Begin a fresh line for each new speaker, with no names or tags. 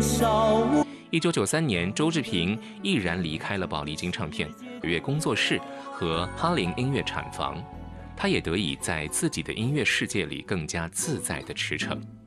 1993年，周志平毅然离开了宝丽金唱片乐工作室和哈林音乐产房，他也得以在自己的音乐世界里更加自在地驰骋。